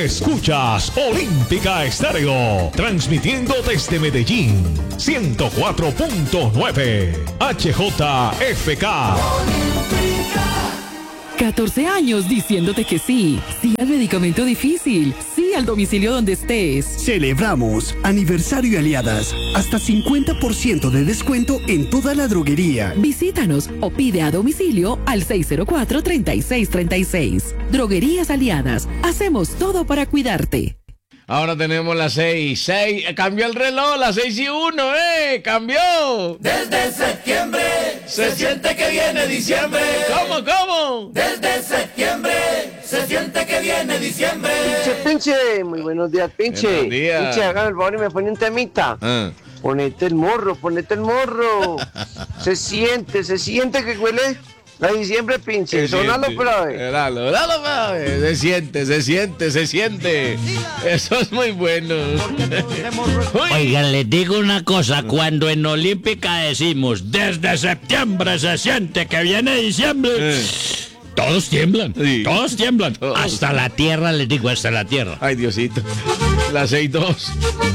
Escuchas Olímpica Estéreo, transmitiendo desde Medellín, 104.9 HJFK. 14 años diciéndote que sí. Sí al medicamento difícil. Sí al domicilio donde estés. Celebramos aniversario Aliadas. Hasta 50% de descuento en toda la droguería. Visítanos o pide a domicilio al 604-3636. Droguerías Aliadas. Hacemos todo para cuidarte. Ahora tenemos las 6. Cambió el reloj, las 6:01, cambió. Desde septiembre se siente que viene diciembre. ¿Cómo? Desde septiembre se siente que viene diciembre. Pinche, muy buenos días, Pinche. Buenos días. Pinche, hágame el favor y me pone un temita. Ponete el morro. Se siente que huele a diciembre, Pinche. Sonalo, plebe. Dalo, plebe. Se siente. Eso es muy bueno. Oigan, les digo una cosa, cuando en Olímpica decimos desde septiembre se siente que viene diciembre, todos tiemblan, Sí. todos tiemblan. Todos. Hasta la tierra, les digo, hasta la tierra. Ay, Diosito. Las 6:02.